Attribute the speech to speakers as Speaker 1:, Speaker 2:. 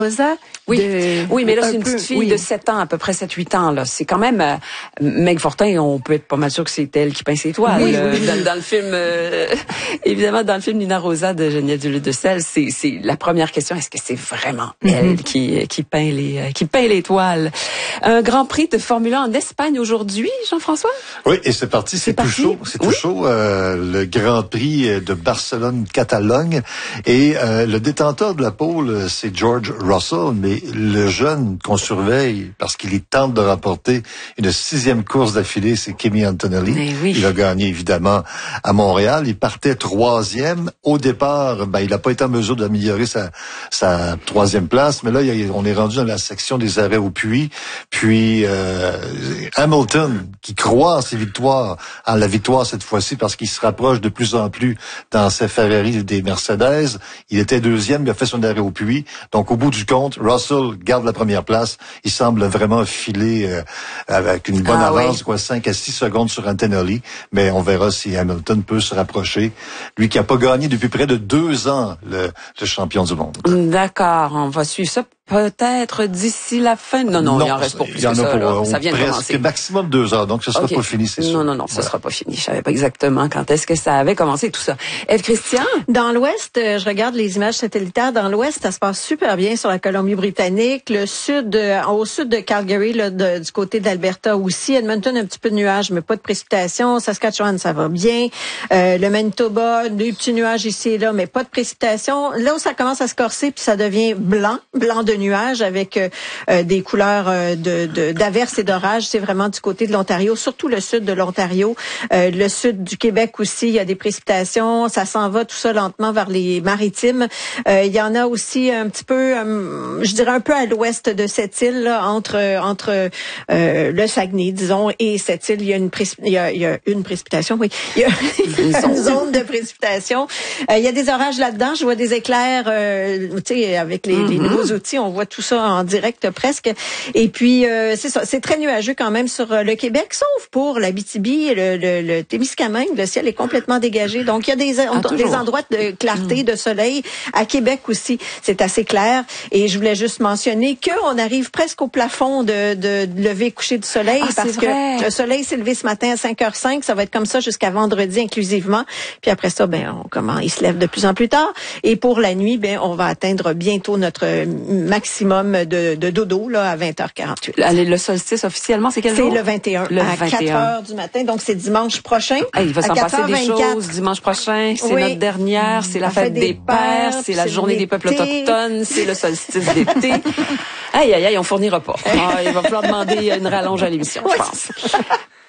Speaker 1: Rosa?
Speaker 2: Oui, mais là, c'est une petite fille de 7 ans, à peu près 7-8 ans, là. C'est quand même, Meg Fortin, on peut être pas mal sûr que c'est elle qui pince les toiles. Dans le film, évidemment, dans le film Nina Rosa de Geneviève Duluth-de-Celles, c'est la première question. Est-ce que c'est vraiment elle qui peint les toiles? Un Grand Prix de Formule 1 en Espagne aujourd'hui, Jean-François?
Speaker 3: Oui, et c'est parti. C'est tout chaud. C'est tout chaud. Le Grand Prix de Barcelone-Catalogne. Et le détenteur de la pole, c'est George Russell, mais le jeune qu'on surveille, parce qu'il tente de remporter une 6e course d'affilée, c'est Kimi Antonelli. Il a gagné, évidemment, à Montréal. Il partait 3e. Au départ, il n'a pas été en mesure d'améliorer sa 3e place, mais là, on est rendu dans la section des arrêts au puits. Puis Hamilton, qui croit en ses victoires, en la victoire cette fois-ci, parce qu'il se rapproche de plus en plus dans ses Ferrari et des Mercedes. Il était 2e, il a fait son arrêt au puits. Donc, au bout du compte, Russell garde la première place. Il semble vraiment filer avec une bonne avance, 5 à 6 secondes sur Antonelli. Mais on verra si Hamilton peut se rapprocher. Lui qui n'a pas gagné depuis près de 2 ans le champion du monde.
Speaker 2: D'accord, on va suivre ça peut-être d'ici la fin. Non, il en reste pour plus que ça. Ça vient de commencer.
Speaker 3: Maximum 2 heures, donc ce sera pas fini, c'est sûr.
Speaker 2: Non, ce sera pas fini. Je savais pas exactement quand est-ce que ça avait commencé tout ça. Ève Christian?
Speaker 1: Dans l'Ouest, je regarde les images satellitaires. Dans l'Ouest, ça se passe super bien sur la Colombie-Britannique. Le sud, au sud de Calgary, là, du côté d'Alberta aussi. Edmonton, un petit peu de nuages, mais pas de précipitations. Saskatchewan, ça va bien. Le Manitoba, des petits nuages ici et là, mais pas de précipitations. Là où ça commence à se corser, puis ça devient blanc de nuages avec des couleurs d'averses et d'orages, c'est vraiment du côté de l'Ontario, surtout le sud de l'Ontario. Le sud du Québec aussi, il y a des précipitations. Ça s'en va tout ça lentement vers les maritimes. Il y en a aussi un petit peu, je dirais un peu à l'ouest de cette île, là, entre le Saguenay, disons, et cette île, il y a une précipitation, oui. Il y a une zone de précipitation. Il y a des orages là-dedans. Je vois des éclairs, tu sais, avec les nouveaux outils, on voit tout ça en direct presque. Et puis, c'est ça, c'est très nuageux quand même sur le Québec, sauf pour l'Abitibi et le Témiscamingue. Le ciel est complètement dégagé. Donc, il y a des endroits de clarté, de soleil. À Québec aussi, c'est assez clair. Et je voulais juste mentionner qu'on arrive presque au plafond de lever-coucher du soleil parce que le soleil s'est levé ce matin à 5h05. Ça va être comme ça jusqu'à vendredi inclusivement. Puis après ça, il se lève de plus en plus tard. Et pour la nuit, on va atteindre bientôt notre maximum de dodo là à 20h48.
Speaker 2: Allez, le solstice officiellement, c'est quel jour?
Speaker 1: C'est le 21, à 4h du matin. Donc, c'est dimanche prochain.
Speaker 2: Il va s'en passer des choses. Dimanche prochain, c'est notre dernière. C'est la fête des pères. C'est la journée des peuples autochtones. C'est le solstice d'été. Aïe, on fournira pas. Il va falloir demander une rallonge à l'émission, je pense.